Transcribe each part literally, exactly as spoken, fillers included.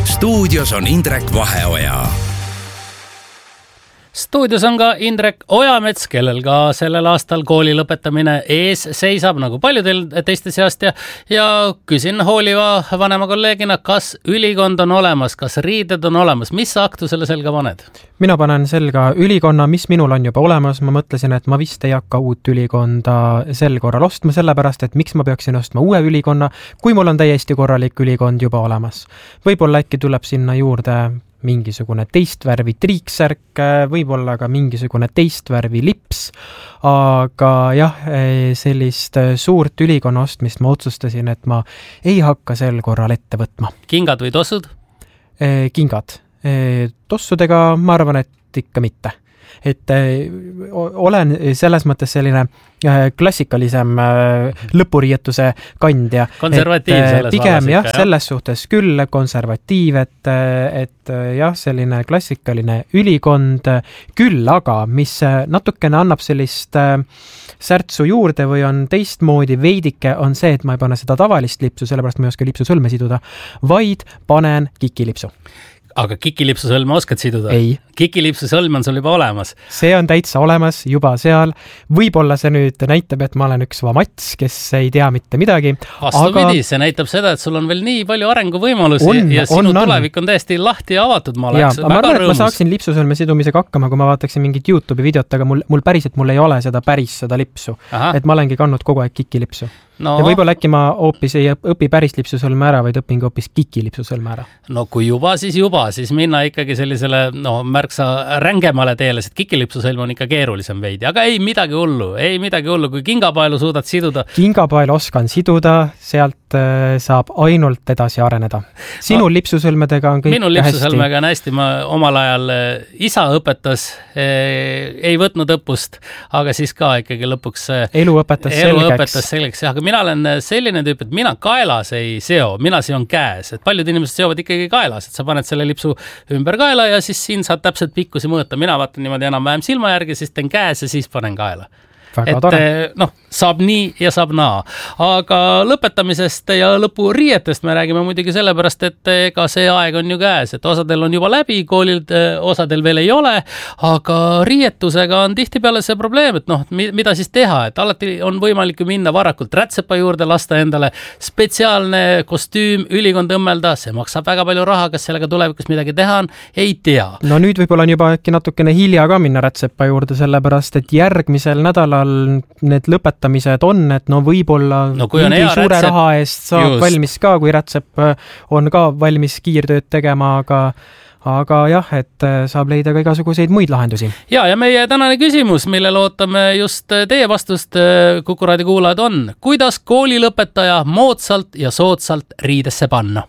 Stuudios on Indrek Vaheoja. Stuudios on ka Indrek Ojamets, kellel ka sellel aastal kooli lõpetamine ees seisab, nagu paljudel teiste seast. Ja, ja küsin hooliva vanema kolleegina, kas ülikond on olemas, kas riided on olemas, mis aktu selle selga paned? Mina panen selga ülikonna, mis minul on juba olemas. Ma mõtlesin, et ma vist ei hakka uut ülikonda sel korral ostma, sellepärast, et miks ma peaksin ostma uue ülikonna, kui mul on täiesti korralik ülikond juba olemas. Võib-olla äkki tuleb sinna juurde mingisugune teist värvi triiksärk, võib-olla ka mingisugune teist värvi lips, aga jah, sellist suurt ülikonna ostmist ma otsustasin, et ma ei hakka sel korral ette võtma. Kingad või tossud? Kingad. Tossudega ma arvan, et ikka mitte. Et olen selles mõttes selline klassikalisem lõpuriietuse kandja. Konservatiiv selles pigem, vallas jah, ikka, selles suhtes küll konservatiiv, et, et jah, selline klassikaline ülikond küll, aga mis natukene annab sellist särtsu juurde või on teistmoodi veidike, on see, et ma ei pane seda tavalist lipsu, sellepärast ma ei oska lipsu sõlme siduda, vaid panen kikilipsu. Aga kikilipsu sõlme oskad siduda? Ei. Kikilipsu sõlm on sul juba olemas? See on täitsa olemas juba seal. Võib-olla see nüüd näitab, et ma olen üks vamats, kes ei tea mitte midagi. Vastupidi, aga... see näitab seda, et sul on veel nii palju arenguvõimalusi on, ja sinu on, tulevik on täiesti lahti ja avatud. Ma oleks ja, väga arvan, rõõmus. Ma saaksin lipsusõlme sidumisega hakkama, kui ma vaataksin mingit YouTube'i videot, aga mul, mul päriselt mul ei ole seda päris seda lipsu. Aha. Et ma olengi kandnud kogu aeg kikilipsu. No. Ja võib-olla äkki ma hoopis ei õpi päris lipsusõlme ära, vaid õpingi hoopis kikilipsusõlme ära. No kui juba, siis juba, siis minna ikkagi sellisele no, märksa rängemale teele, sest kikilipsusõlm on ikka keerulisem veidi. Aga ei midagi hullu, ei midagi hullu, kui kingapaelu suudad siduda. Kingapaelu oskan siduda, sealt äh, saab ainult edasi areneda. Sinu no, lipsusõlmedega on kõik hästi. Minu lipsusõlmega on hästi, ma omal ajal isa õpetas, eh, ei võtnud õppust, aga siis ka ikkagi lõpuks elu õpetas elu selgeks. Õpetas selgeks, aga mina olen selline tüüp, et mina kaelas ei seo, mina seon käes, et paljud inimesed seovad ikkagi kaelas, et sa paned selle lipsu ümber kaela ja siis siin saad täpselt pikkusi mõõta. Mina vaatan niimoodi enam-vähem silma järgi, siis teen käes ja siis panen kaela. Väga et tore. noh, saab nii ja saab naa. Aga lõpetamisest ja lõpu riietest me räägime muidugi sellepärast, et ega see aeg on ju käes, et osadel on juba läbi, koolil osadel veel ei ole, aga riietusega on tihtipeale see probleem, et noh, mida siis teha, et alati on võimalik minna varakult rätsepa juurde, lasta endale spetsiaalne kostüüm, ülikond õmmelda, see maksab väga palju raha, kas sellega tulevikus midagi teha on, ei tea. No nüüd võib-olla on juba äkki natukene hilja ka minna rätsepa juurde, sellepärast, et järgmisel nädalal need lõpetamised on, et no võib-olla no, mingi suure rätsep, raha eest saab just valmis ka, kui rätsep on ka valmis kiirtööd tegema, aga aga jah, et saab leida ka igasuguseid muid lahendusi. Ja, ja meie tänane küsimus, mille lootame just teie vastust Kuku Raadio kuulajad on, kuidas koolilõpetaja moodsalt ja soodsalt riidesse panna?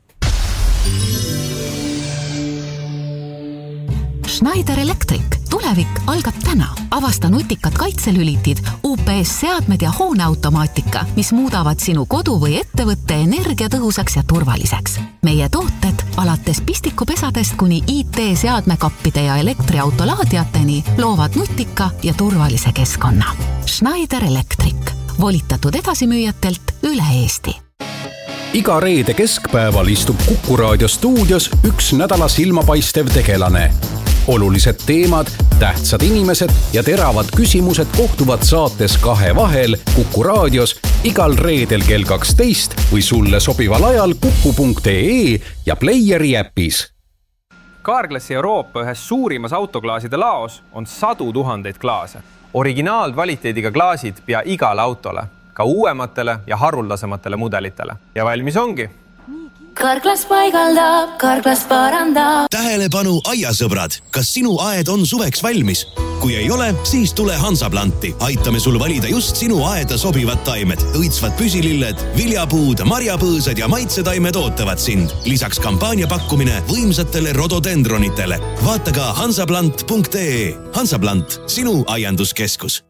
Schneider Electric. Tulevik algab täna. Avasta nutikad kaitselülitid, U P S-seadmed ja hooneautomaatika, mis muudavad sinu kodu või ettevõtte energiatõhusaks ja turvaliseks. Meie tooted alates pistikupesadest kuni I T-seadmekappide ja elektriautolaadiateni loovad nutika ja turvalise keskkonna. Schneider Electric. Volitatud edasimüüjatelt üle Eesti. Iga reede keskpäeval istub Kuku Raadio stuudios üks nädala silmapaistev tegelane. Olulised teemad, tähtsad inimesed ja teravad küsimused kohtuvad saates Kahe vahel Kuku Raadios igal reedel kell kaksteist või sulle sobival ajal kuku punkt ee ja Playeri äpis. Carglassi Euroopa ühes suurimas autoklaaside laos on sadu tuhandeid klaase. Originaalkvaliteediga klaasid pea igale autole, ka uuematele ja haruldasematele mudelitele. Ja valmis ongi. Carglass paigaldab, Carglass parandab. Tähelepanu aiasõbrad, kas sinu aed on suveks valmis? Kui ei ole, siis tule Hansaplanti. Aitame sul valida just sinu aeda sobivad taimed. Õitsvad püsililled, viljapuud, marjapõõsad ja maitsetaimed ootavad sind. Lisaks kampaania pakkumine võimsatele rododendronitele. Vaata ka hansaplant punkt ee. Hansaplant, sinu aianduskeskus.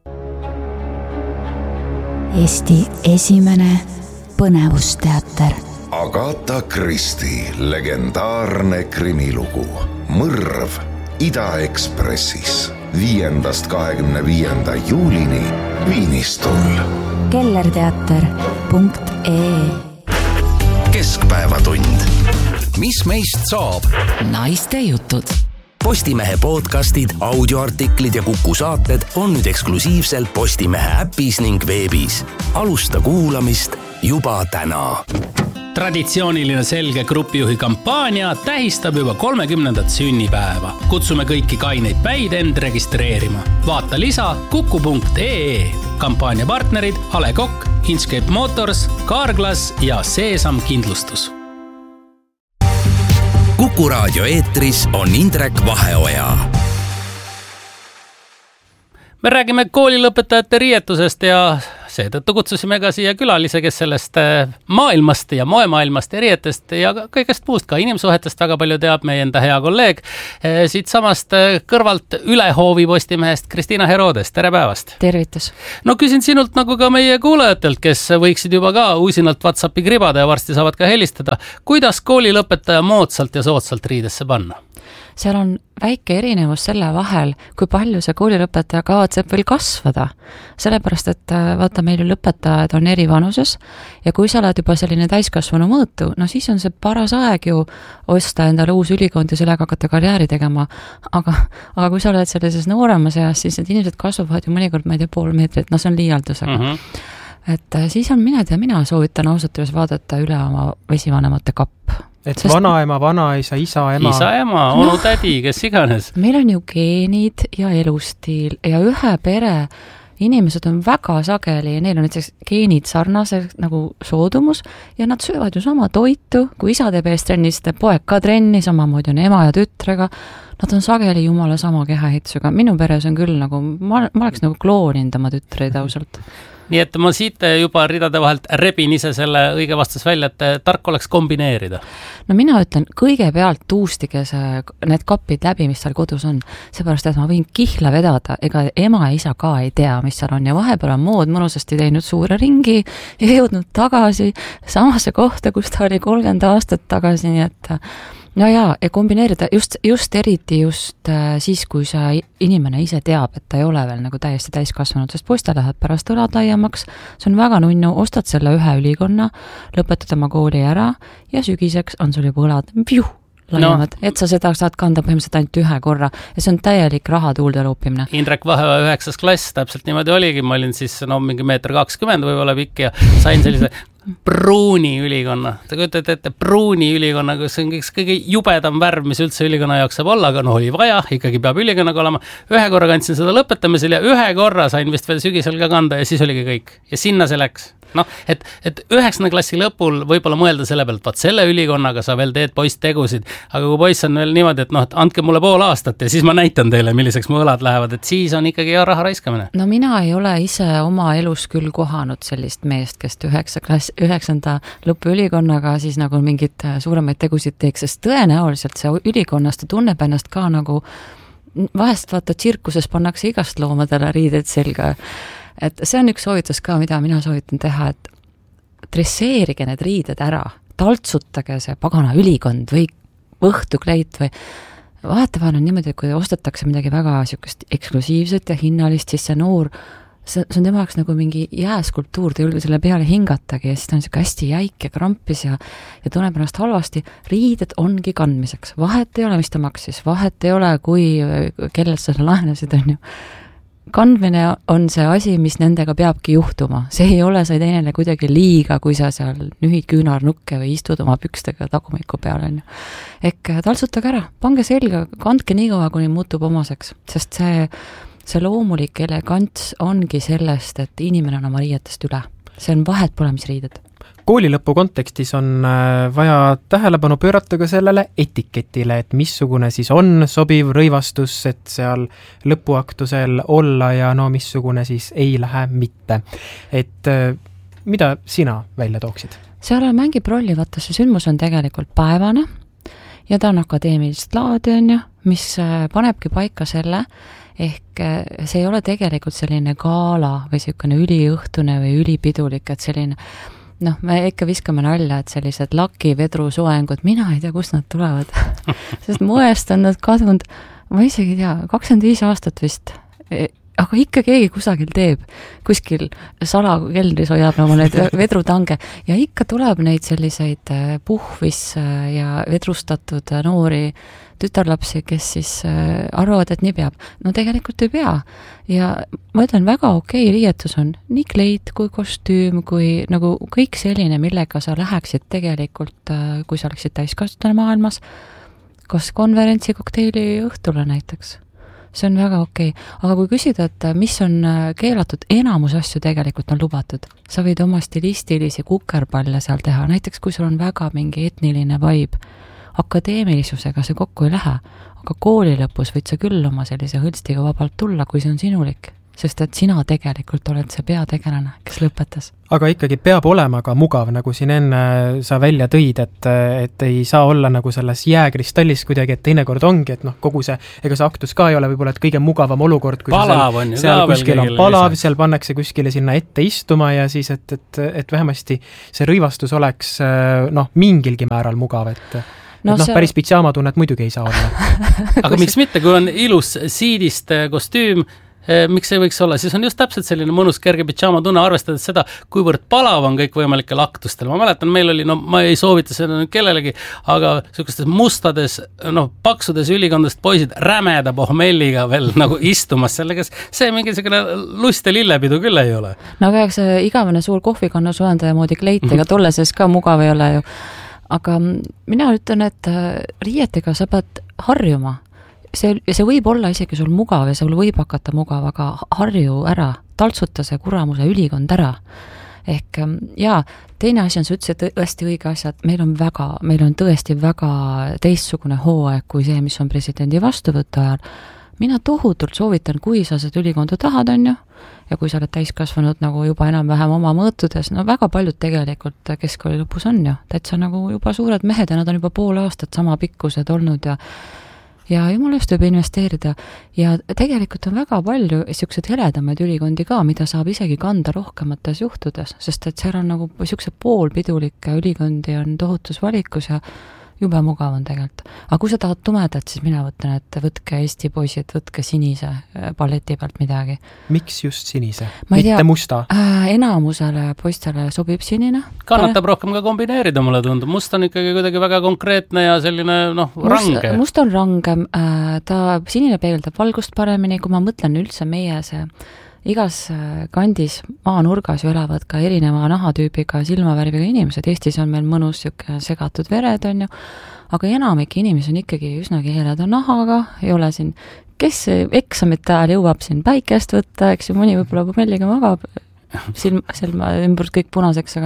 Eesti esimene põnevusteater. Agatha Christie legendaarne krimilugu Mõrv Ida-Ekspressis viiendast kahekümne viienda juulini Viinistul. kellerteater punkt ee. Keskpäevatund. mis meist saab? naiste jutud. Postimehe podcastid, audioartiklid ja Kuku saated on nüüd eksklusiivselt Postimehe äpis ning veebis. Alusta kuulamist juba täna. Traditsiooniline selge grupijuhi kampaania tähistab juba kolmekümnendat sünnipäeva. Kutsume kõiki kaineid päid end registreerima. Vaata lisa kuku punkt ee. Kampaania partnerid A Le Coq, Inchcape Motors, Carglass ja Seesam Kindlustus. Kuku raadio eetris on Indrek Vaheoja. Me räägime koolilõpetajate riietusest ja seetõttu kutsusime ka siia külalise, kes sellest maailmast ja moemaailmast ja riietest ja kõigest muust, ka inimsuhetest väga palju teab meie enda hea kolleeg. Siit samast kõrvalt Ülehoovi Postimehest Kristiina Herodes, tere päevast! Tervitus! No küsin sinult nagu ka meie kuulajatelt, kes võiksid juba ka uusinalt WhatsAppi kribada ja varsti saavad ka helistada. Kuidas koolilõpetaja moodsalt ja soodsalt riidesse panna? Seal on väike erinevus selle vahel, kui palju see koolilõpetaja kavatseb veel kasvada. Sellepärast, et vaata, meil ju lõpetajad on eri vanuses ja kui sa oled juba selline täiskasvanu mõõtu, no siis on see paras aeg ju osta endale uus ülikond ja sellega hakata karjääri tegema. Aga, aga kui sa oled sellises nooremas eas, siis need inimesed kasvavad ju mõnikord, ma ei tea, pool meetrit, no see on liialdusega. Mm-hmm. Et siis on mina tea, mina soovitan ausalt üles vaadata üle oma vesivanemate kapp. Et Sest... vanaema, vanaisa, isa, ema. Isa, ema, onu, no, tädi, kes iganes. Meil on ju geenid ja elustiil ja ühe pere inimesed on väga sageli ja neil on näiteks geenid sarnase nagu soodumus ja nad söövad ju sama toitu, kui isa teeb eest trenni, siis teeb poeg ka trenni, samamoodi on ema ja tütrega. Nad on sageli jumala sama kehaehitusega. Minu peres on küll nagu, ma, ma oleks nagu klooninud oma tütreid ausalt. Nii et ma siit juba ridade vahelt rebin ise selle õige vastus välja, et tark oleks kombineerida. No mina ütlen, kõigepealt tuustige see, need kapid läbi, mis seal kodus on. Seepärast, et ma võin kihla vedada, ega ema ja isa ka ei tea, mis seal on. Ja vahepeal on mood mõnusasti teinud suure ringi ja jõudnud tagasi samasse kohta, kus ta oli kolmkümmend aastat tagasi, nii et no jaa, ja kombineerida just, just eriti just äh, siis, kui see inimene ise teab, et ta ei ole veel nagu täiesti täiskasvanud, sest poista läheb pärast õlad laiemaks, see on väga nunnu, ostad selle ühe ülikonna, lõpetad oma kooli ära ja sügiseks on sul juba õlad pjuh, laiemad, no. Et sa seda saad kanda põhimõtteliselt ainult ühe korra ja see on täielik raha tuulde loopimine. Indrek Vaheoja üheksas klass, täpselt niimoodi oligi, ma olin siis no mingi meeter kakskümmend võib-olla pikk ja sain sellise pruuni ülikonna. Te kujutate ette pruuni ülikonna, kus on kõige jubedam värv, mis üldse ülikonna jaoks saab olla, aga no oli vaja, ikkagi peab ülikonnaga olema. Ühe korra kandsin seda lõpetamisel ja ühe korra sain vist veel sügisel ka kanda ja siis oligi kõik. Ja sinna see läks. No, et, et üheksanda klassi lõpul võib-olla mõelda selle pealt, vaat selle ülikonnaga sa veel teed poist tegusid, aga kui poiss on veel niimoodi, et noh, et andke mulle pool aastat ja siis ma näitan teile, milliseks mu õlad lähevad, et siis on ikkagi ja raha raiskamine. No mina ei ole ise oma elus küll kohanud sellist meest, kes üheksa klass, üheksanda lõpu ülikonnaga siis nagu mingid suuremaid tegusid teeks, sest tõenäoliselt see ülikonnast ta tunneb ennast ka nagu vahest vaata tsirkuses pannakse igast loomadele riided selga. Et see on üks soovitus ka, mida mina soovitan teha, et dresseerige need riided ära, taltsutage see pagana ülikond või õhtukleit või vahetevahel on niimoodi, kui ostetakse midagi väga sükest eksklusiivset ja hinnalist, siis see noor, see, see on tema jaoks nagu mingi jääskulptuur, ta ei julge selle peale hingatagi ja siis ta on siuke hästi jäik ja krampis ja, ja tunneb ennast halvasti. Riided ongi kandmiseks. Vahet ei ole, mis ta maksis. Vahet ei ole, kui kellelt selle laenasid on ju. Kandmine on see asi, mis nendega peabki juhtuma. See ei ole sai teinele kuidagi liiga, kui sa seal nühid küünarnukke või istud oma pükstega tagumiku peal. On ju. Ehk taltsutage ära, pange selga, kandke nii kaua, kuni muutub omaseks. Sest see, see loomulik elegants ongi sellest, et inimene on oma riietest üle. See on vahet pole, mis riided. Koolilõpu kontekstis on vaja tähelepanu pöörata ka sellele etiketile, et missugune siis on sobiv rõivastus, et seal lõpuaktusel olla ja no missugune siis ei lähe mitte. Et mida sina välja tooksid? Seal mängib rolli, vaata see sündmus on tegelikult päevane ja ta on akadeemilist laadi, on ju, mis panebki paika selle, ehk see ei ole tegelikult selline gaala või selline üliõhtune või ülipidulik, et selline noh, me ikka viskame nalja, et sellised laki, vedru, soengud, mina ei tea, kust nad tulevad. Sest moest on nad kadunud, ma isegi ei tea, kakskümmend viis aastat vist. aga ikka keegi kusagil teeb, kuskil salakeldris hoiab oma need vedrutange ja ikka tuleb neid selliseid puhvis ja vedrustatud noori tütarlapsi, kes siis arvavad, et nii peab. No tegelikult ei pea. Ja ma ütlen, väga okei riietus on nii kleit kui kostüüm, kui nagu kõik selline, millega sa läheksid tegelikult, kui sa oleksid täiskasvanud maailmas, kas konverentsi kokteili õhtule näiteks. See on väga okei. Aga kui küsida, et mis on keelatud, enamus asju tegelikult on lubatud. Sa võid oma stilistilisi kukerpalle seal teha, näiteks kui sul on väga mingi etniline vibe, akadeemilisusega see kokku ei lähe, aga kooli lõpus võid sa küll oma sellise hõlstiga vabalt tulla, kui see on sinulik, sest et sina tegelikult oled see peategelane, kes lõpetas. Aga ikkagi peab olema ka mugav, nagu siin enne sa välja tõid, et, et ei saa olla nagu selles jääkristallis kuidagi, et teinekord ongi, et noh, kogu see, ega see aktus ka ei ole võib-olla, et kõige mugavam olukord, kui palav seal, on ju seal ka kuskil on palav, seal pannakse kuskile sinna ette istuma ja siis, et, et, et vähemasti see rõivastus oleks noh, mingilgi määral mugav, et no, et noh, see... päris pitsaamatunnet muidugi ei saa olla. Aga miks mitte, kui on ilus siidist kostüüm, miks ei võiks olla, siis on just täpselt selline mõnus kerge pitsaama tunne, arvestades seda, kuivõrd palav on kõik võimalikel aktustel. Ma mäletan, meil oli, no ma ei soovita seda nüüd kellelegi, aga sellistes mustades, noh, paksudes ülikondadest poisid rämeda pohmelliga veel nagu istumas sellega, see mingi selline lust ja lillepidu küll ei ole. No aga see igavene suur kohvikanna sulendaja moodi kleitega tolle sees ka mugav ei ole ju. Aga mina ütlen, et riietega sa pead harjuma. See, see võib olla isegi sul mugav ja sul võib hakata mugav, aga harju ära, taltsuta see kuramuse ülikond ära. Ehk jaa, teine asi on, sa ütlesid tõesti õige asjad, meil on väga, meil on tõesti väga teistsugune hooaeg kui see, mis on presidendi vastuvõtu ajal. Mina tohutult soovitan, kui sa seda ülikonda tahad, on ju, ja kui sa oled täiskasvanud nagu juba enam-vähem oma mõõtudes, no väga paljud tegelikult keskkooli lõpus on ju, täitsa nagu juba suured mehed ja nad on juba pool aastat sama pikkused olnud ja ja jumala just võib investeerida ja tegelikult on väga palju sellised heledamaid ülikondi ka, mida saab isegi kanda rohkemates juhtudes, sest et seal on nagu sellised poolpidulikke ülikondi on tohutus valikus ja jube mugav on tegelikult. Aga kui sa tahad tumedat, siis mina võtan, et võtke Eesti poisid, võtke sinise palleti pealt midagi. Miks just sinise? Mitte tea, musta? Äh, enamusele poistele sobib sinine. Kannatab rohkem ka kombineerida, mulle tundub. Must on ikkagi kuidagi väga konkreetne ja selline, noh, range. Must on rangem. Äh, ta sinine peegeldab valgust paremini, kui ma mõtlen üldse meie see igas kandis maanurgas ju elavad ka erineva nahatüübiga, silmavärviga inimesed. Eestis on meil mõnus siuke segatud vered, on ju, aga enamik inimesi on ikkagi üsnagi heleda nahaga, ei ole siin, kes eksamite ajal jõuab siin päikest võtta, eks ju, mõni võib-olla pommelliga magab, silm, silma ümbrus kõik punaseks, aga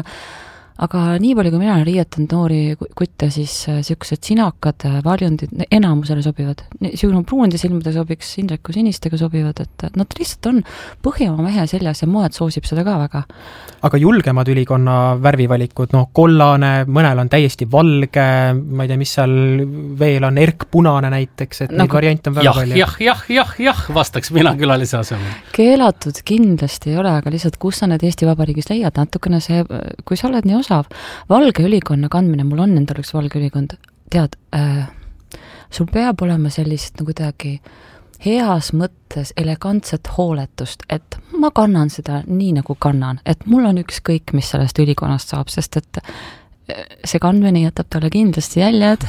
aga nii palju, kui mina olen riietanud noori kutte, siis siuksed sinakad valjundid enamusele sobivad. Siugne pruunide silmade sobiks, Indreku sinistega sobivad, et nad lihtsalt on Põhjamaa mehe seljas ja moed soosib seda ka väga. Aga julgemad ülikonna värvivalikud, noh, kollane, mõnel on täiesti valge, ma ei tea, mis seal veel on, erkpunane näiteks, et no, neid variante on väga jah, palju. Jah, jah, jah, jah, vastaks mina külalise asemel. Keelatud kindlasti ei ole, aga lihtsalt kus sa need Eesti Vabariigis leiad, natukene see, kui sa oled nii osav, valge ülikonna kandmine, mul on endal üks valge ülikond, tead, äh, sul peab olema sellist nagu kuidagi heas mõttes elegantset hooletust, et ma kannan seda nii nagu kannan, et mul on ükskõik, mis sellest ülikonnast saab, sest et see kandmine jätab talle kindlasti jäljed,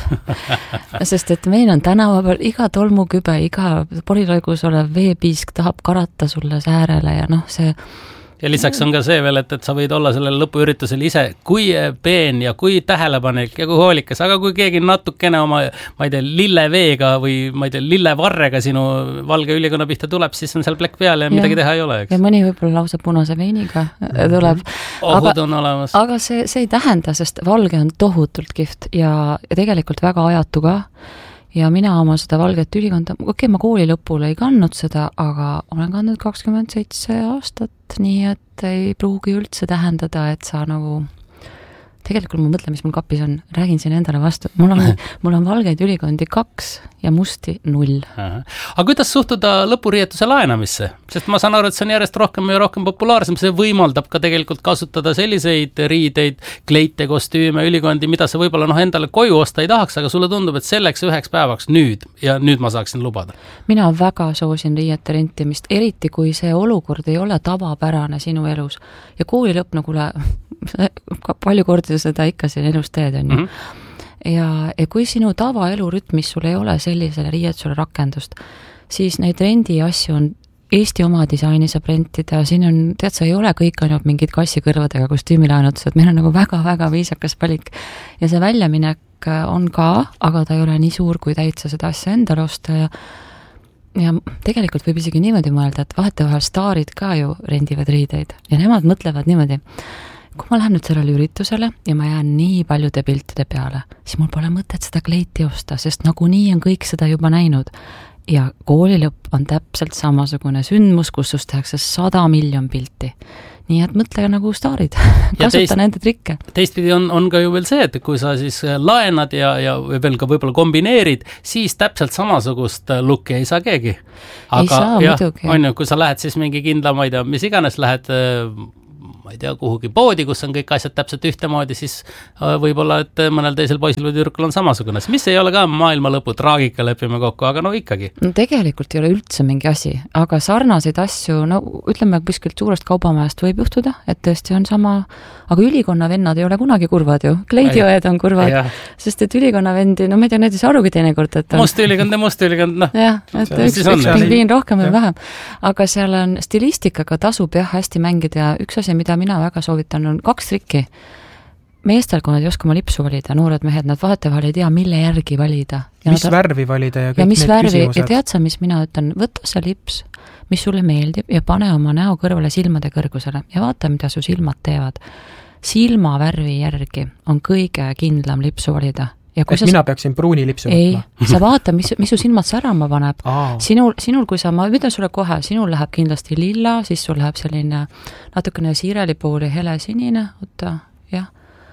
sest et meil on tänava peal iga tolmukübe, iga porilaigus olev veepiisk tahab karata sulle säärele ja noh, see ja lisaks on ka see veel, et, et sa võid olla sellel lõpuüritusel ise kui peen ja kui tähelepanelik ja kui hoolikas, aga kui keegi natukene oma, ma ei tea, lilleveega või ma ei tea, lillevarrega sinu valge ülikonna pihta tuleb, siis on seal plekk peal ja, ja midagi teha ei ole, eks. Ja mõni võib-olla lausa punase veiniga tuleb. Ohud aga, on olemas. Aga see, see ei tähenda, sest valge on tohutult kihvt ja, ja tegelikult väga ajatu ka. Ja mina oma seda valget ülikonda, okei, okay, ma kooli lõpul ei kandnud seda, aga olen kandnud kakskümmend seitse aastat, nii et ei pruugi üldse tähendada, et sa nagu tegelikult ma mõtlen, mis mul kapis on, räägin siin endale vastu, mul on, mul on valgeid ülikondi kaks ja musti null. Aga kuidas suhtuda lõpuriietuse laenamisse? Sest ma saan aru, et see on järjest rohkem ja rohkem populaarsem, see võimaldab ka tegelikult kasutada selliseid riideid, kleite, kostüüme, ülikondi, mida sa võib-olla noh, endale koju osta ei tahaks, aga sulle tundub, et selleks üheks päevaks nüüd ja nüüd ma saaksin lubada. Mina väga soosin riiete rentimist, eriti kui see olukord ei ole tavapärane sinu elus. Ja kooli lõpp, nagu palju kordi seda ikka siin elus teed, on ju. Mm-hmm. Ja, ja kui sinu tavaelurütmis sul ei ole sellisele riietusele rakendust, siis neid rendi asju on Eesti oma disaini saab rentida, siin on, tead, sa ei ole kõik ainult mingid kassikõrvadega kostüümilaenutused, meil on nagu väga-väga viisakas valik ja see väljaminek on ka, aga ta ei ole nii suur, kui täitsa seda asja endale osta ja ja tegelikult võib isegi niimoodi mõelda, et vahetevahel staarid ka ju rendivad riideid ja nemad mõtlevad niimoodi, kui ma lähen nüüd sellele üritusele ja ma jään nii paljude piltide peale, siis mul pole mõtet seda kleiti osta, sest nagunii on kõik seda juba näinud. Ja kooli lõpp on täpselt samasugune sündmus, kus sus tehakse sada miljon pilti. Nii et mõtle nagu staarid, kasuta teist, nende trikke. Teistpidi on, on ka ju veel see, et kui sa siis laenad ja, ja veel ka võib-olla kombineerid, siis täpselt samasugust looki ei saa keegi. Aga ei saa, jah, muidugi. On ju, kui sa lähed siis mingi kindla, ma ei tea, mis iganes lähed ma ei tea, kuhugi poodi, kus on kõik asjad täpselt ühtemoodi, siis võib-olla, et mõnel teisel poisil või tüdrukul on samasugune. Mis ei ole ka maailma lõpu traagika, lepime kokku, aga no ikkagi. No tegelikult ei ole üldse mingi asi, aga sarnaseid asju, no ütleme, kuskilt suurest kaubamajast võib juhtuda, et tõesti on sama, aga ülikonna vennad ei ole kunagi kurvad ju, kleidiõed on kurvad, ja. Sest et ülikonna vendi, no ma ei tea, need ei saa arugi teinekord, et on... Must ülikond ja must ülikond, noh. jah, et üks, üks pingviin rohkem või vähem, aga seal on stilistikaga tasub jah hästi mängida ja üks asi, mida mina väga soovitan, on kaks trikki. Meestel, kui nad ei oska oma lipsu valida, noored mehed, nad vahetevahel ei tea, mille järgi valida. Ja mis nad... värvi valida ja kõik ja mis need värvi, küsimused. ja tead sa, mis mina ütlen, võta see lips, mis sulle meeldib ja pane oma näo kõrvale silmade kõrgusele ja vaata, mida su silmad teevad. Silmavärvi järgi on kõige kindlam lipsu valida. Ja et sa... mina peaksin pruuni lipsu ei, võtma? Sa vaata, mis, mis su silmad särama paneb. Sinul, sinul, kui sa, ma ütlen sulle kohe, sinul läheb kindlasti lilla, siis sul läheb selline natukene siireli pooli hele sinine, oota, jah.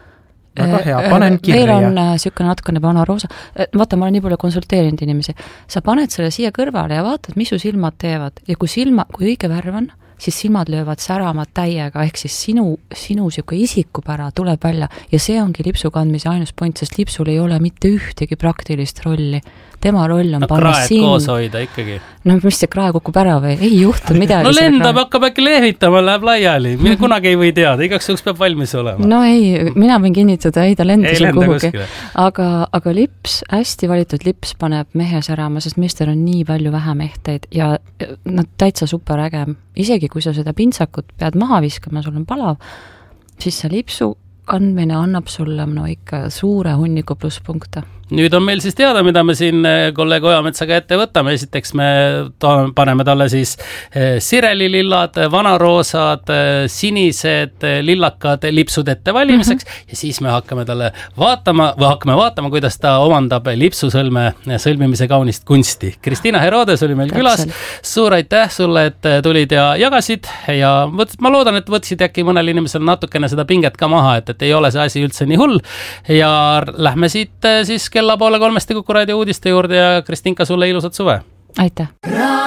Väga hea, panen kirja. Meil on sükene natukene vana roosa. Vaata, ma olen nii palju konsulteerinud inimesi. Sa paned selle siia kõrvale ja vaatad, mis su silmad teevad. Ja kui, silma, kui õige värv on, siis silmad löövad säramad täiega, ehk siis sinu, sinu siuke isikupära tuleb välja ja see ongi lipsu kandmise ainus point, sest lipsul ei ole mitte ühtegi praktilist rolli. Tema roll on no, panna siin. No koos hoida ikkagi. No mis see krae kukub ära või? Ei juhtu midagi. No lendab, hakkab äkki lehvitama, läheb laiali. Mine kunagi ei või teada, igaks juhuks peab valmis olema. No ei, mina võin kinnitada, ei ta lendas ei kuhugi. Aga, aga lips, hästi valitud lips paneb mehe särama, sest meestel on nii palju vähem ehteid ja nad täitsa super ägem. Isegi kui sa seda pintsakut pead maha viskama, sul on palav, siis see lipsu kandmine annab sulle no ikka suure hunniku plusspunkte. Nüüd on meil siis teada, mida me siin kolleeg Ojametsaga ette võtame. Esiteks me paneme talle siis sirelilillad, vanaroosad, sinised, lillakad lipsud ette valimiseks mm-hmm. ja siis me hakkame talle vaatama, või hakkame vaatama, kuidas ta omandab lipsusõlme sõlmimise kaunist kunsti. Kristiina Herodes oli meil Täpselt. Külas. Suur aitäh sulle, et tulid ja jagasid ja võt, ma loodan, et võtsid äkki mõnel inimesel natukene seda pinget ka maha, et, et ei ole see asi üldse nii hull ja lähme siit siis kella poole kolmesti Kuku Raadio uudiste juurde ja Kristinka, sulle ilusat suve! Aitäh!